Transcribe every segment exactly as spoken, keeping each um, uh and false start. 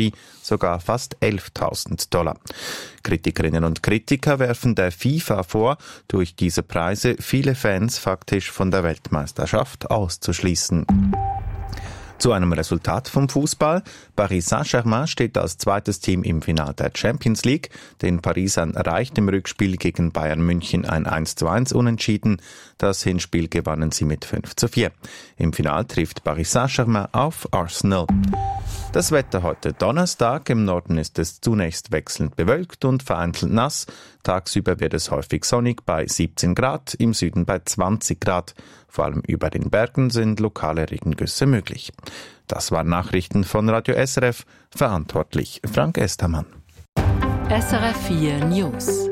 Fee sogar fast elftausend Dollar. Kritikerinnen und Kritiker werfen der FIFA vor, durch diese Preise viele Fans faktisch von der Weltmeisterschaft auszuschließen. Zu einem Resultat vom Fußball. Paris Saint-Germain steht als zweites Team im Finale der Champions League. Den Parisern reicht im Rückspiel gegen Bayern München ein eins zu eins Unentschieden. Das Hinspiel gewannen sie mit fünf zu vier. Im Finale trifft Paris Saint-Germain auf Arsenal. Das Wetter heute Donnerstag. Im Norden ist es zunächst wechselnd bewölkt und vereinzelt nass. Tagsüber wird es häufig sonnig bei siebzehn Grad, im Süden bei zwanzig Grad. Vor allem über den Bergen sind lokale Regengüsse möglich. Das waren Nachrichten von Radio S R F, verantwortlich Frank Estermann. S R F vier News.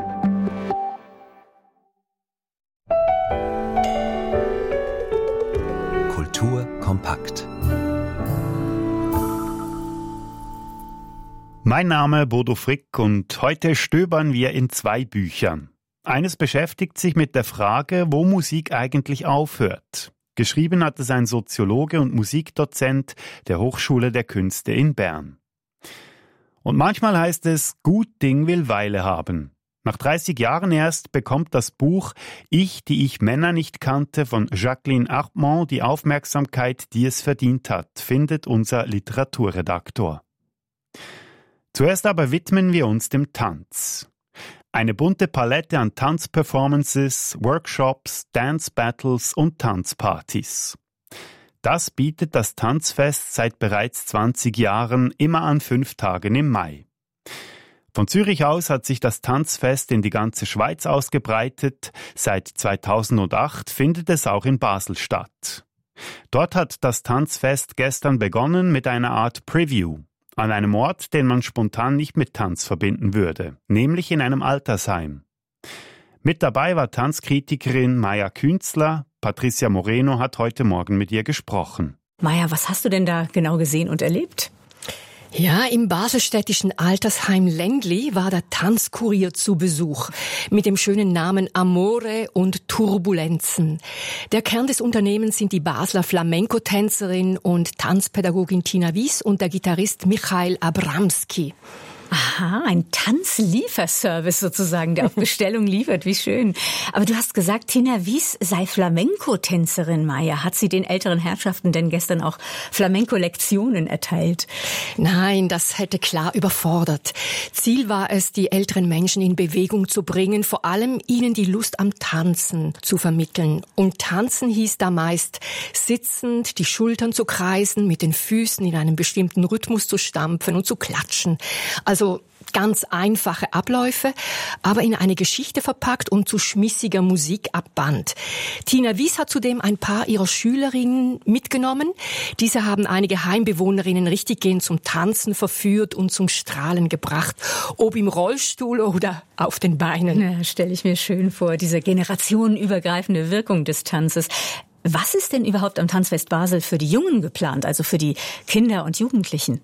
Kultur kompakt. Mein Name Bodo Frick und heute stöbern wir in zwei Büchern. Eines beschäftigt sich mit der Frage, wo Musik eigentlich aufhört. Geschrieben hat es ein Soziologe und Musikdozent der Hochschule der Künste in Bern. Und manchmal heißt es, gut Ding will Weile haben. Nach dreißig Jahren erst bekommt das Buch Ich, die ich Männer nicht kannte von Jacqueline Arpmont die Aufmerksamkeit, die es verdient hat, findet unser Literaturredaktor. Zuerst aber widmen wir uns dem Tanz. Eine bunte Palette an Tanzperformances, Workshops, Dance-Battles und Tanzpartys. Das bietet das Tanzfest seit bereits zwanzig Jahren immer an fünf Tagen im Mai. Von Zürich aus hat sich das Tanzfest in die ganze Schweiz ausgebreitet. Seit zweitausendacht findet es auch in Basel statt. Dort hat das Tanzfest gestern begonnen mit einer Art Preview. An einem Ort, den man spontan nicht mit Tanz verbinden würde, nämlich in einem Altersheim. Mit dabei war Tanzkritikerin Maja Künzler. Patricia Moreno hat heute Morgen mit ihr gesprochen. Maja, was hast du denn da genau gesehen und erlebt? Ja, im baselstädtischen Altersheim Ländli war der Tanzkurier zu Besuch mit dem schönen Namen Amore und Turbulenzen. Der Kern des Unternehmens sind die Basler Flamenco-Tänzerin und Tanzpädagogin Tina Wies und der Gitarrist Michael Abramski. Aha, ein Tanzlieferservice sozusagen, der auf Bestellung liefert. Wie schön. Aber du hast gesagt, Tina Wies sei Flamenco-Tänzerin, Maja. Hat sie den älteren Herrschaften denn gestern auch Flamenco-Lektionen erteilt? Nein, das hätte klar überfordert. Ziel war es, die älteren Menschen in Bewegung zu bringen, vor allem ihnen die Lust am Tanzen zu vermitteln. Und Tanzen hieß da meist sitzend, die Schultern zu kreisen, mit den Füßen in einem bestimmten Rhythmus zu stampfen und zu klatschen. Also ganz einfache Abläufe, aber in eine Geschichte verpackt und zu schmissiger Musik abband. Tina Wies hat zudem ein paar ihrer Schülerinnen mitgenommen. Diese haben einige Heimbewohnerinnen richtiggehend zum Tanzen verführt und zum Strahlen gebracht, ob im Rollstuhl oder auf den Beinen. Ja, stelle ich mir schön vor, diese generationenübergreifende Wirkung des Tanzes. Was ist denn überhaupt am Tanzfest Basel für die Jungen geplant, also für die Kinder und Jugendlichen?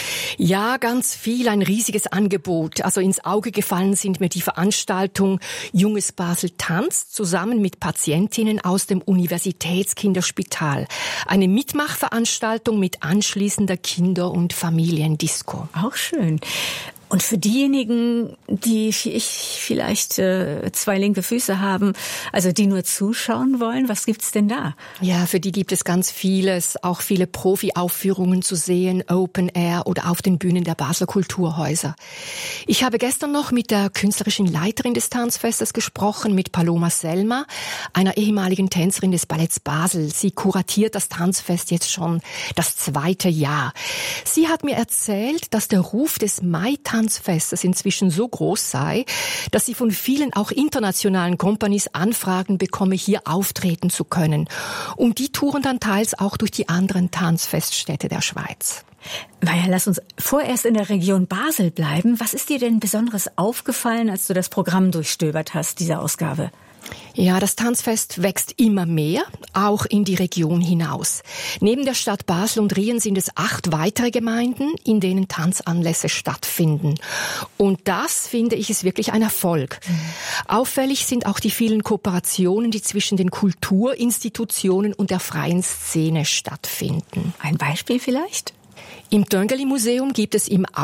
Ja, ganz viel, ein riesiges Angebot. Also ins Auge gefallen sind mir die Veranstaltung Junges Basel tanzt zusammen mit Patientinnen aus dem Universitätskinderspital. Eine Mitmachveranstaltung mit anschließender Kinder- und Familiendisco. Auch schön. Und für diejenigen, die ich vielleicht äh, zwei linke Füße haben, also die nur zuschauen wollen, was gibt's denn da? Ja, für die gibt es ganz vieles, auch viele Profi-Aufführungen zu sehen, Open Air oder auf den Bühnen der Basler Kulturhäuser. Ich habe gestern noch mit der künstlerischen Leiterin des Tanzfestes gesprochen, mit Paloma Selma, einer ehemaligen Tänzerin des Balletts Basel. Sie kuratiert das Tanzfest jetzt schon das zweite Jahr. Sie hat mir erzählt, dass der Ruf des Mai-Tanzfestes Tanzfestes inzwischen so groß sei, dass sie von vielen auch internationalen Companies Anfragen bekomme, hier auftreten zu können. Und die touren dann teils auch durch die anderen Tanzfeststädte der Schweiz. Maja, lass uns vorerst in der Region Basel bleiben. Was ist dir denn Besonderes aufgefallen, als du das Programm durchstöbert hast, dieser Ausgabe? Ja, das Tanzfest wächst immer mehr, auch in die Region hinaus. Neben der Stadt Basel und Rien sind es acht weitere Gemeinden, in denen Tanzanlässe stattfinden. Und das, finde ich, ist wirklich ein Erfolg. Mhm. Auffällig sind auch die vielen Kooperationen, die zwischen den Kulturinstitutionen und der freien Szene stattfinden. Ein Beispiel vielleicht? Im Döngeli-Museum gibt es im